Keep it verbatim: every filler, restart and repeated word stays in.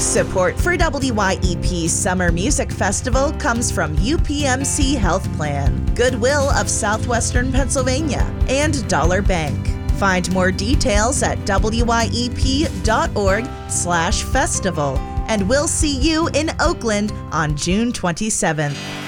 Support for W Y E P's Summer Music Festival comes from U P M C Health Plan, Goodwill of Southwestern Pennsylvania, and Dollar Bank. Find more details at W Y E P dot org slash festival, and we'll see you in Oakland on June twenty-seventh.